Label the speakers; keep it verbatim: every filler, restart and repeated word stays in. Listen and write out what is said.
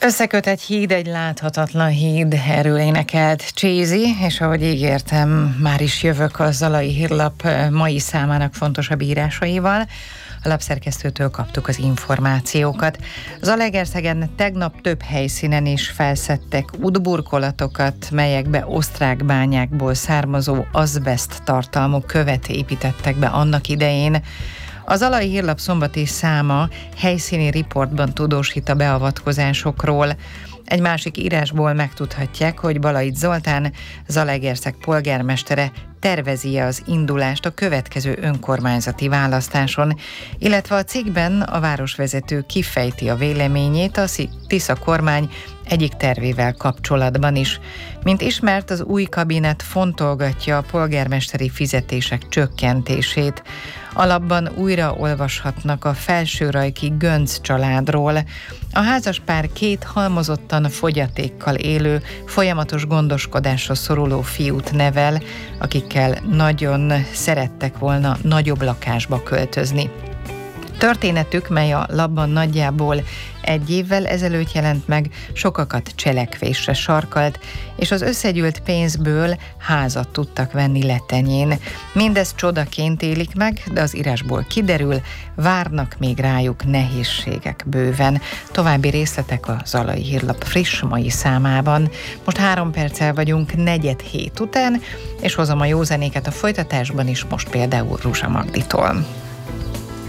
Speaker 1: Összeköt egy híd, egy láthatatlan híd, erről énekelt Csézi, és ahogy ígértem, már is jövök a Zalai Hírlap mai számának fontosabb írásaival. A lapszerkesztőtől kaptuk az információkat. Zalaegerszegen tegnap több helyszínen is felszedtek útburkolatokat, melyekbe osztrák bányákból származó azbeszt tartalmú követ építettek be annak idején. A Zalai Hírlap szombati száma helyszíni riportban tudósít a beavatkozásokról. Egy másik írásból megtudhatják, hogy Balait Zoltán, Zalaegerszeg polgármestere tervezi az indulást a következő önkormányzati választáson, illetve a cikkben a városvezető kifejti a véleményét a Tisza kormány egyik tervével kapcsolatban is. Mint ismert, az új kabinet fontolgatja a polgármesteri fizetések csökkentését. Alapban újra olvashatnak a Felsőrajki Gönc családról. A házaspár két halmozottan fogyatékkal élő, folyamatos gondoskodásra szoruló fiút nevel, akikkel nagyon szerettek volna nagyobb lakásba költözni. Történetük, mely a lapban nagyjából egy évvel ezelőtt jelent meg, sokakat cselekvésre sarkalt, és az összegyűlt pénzből házat tudtak venni Letenyén. Mindez csodaként élik meg, de az írásból kiderül, várnak még rájuk nehézségek bőven. További részletek a Zalai Hírlap friss mai számában. Most három perccel vagyunk negyed hét után, és hozom a jó zenéket a folytatásban is, most például Ruzsa Magditól.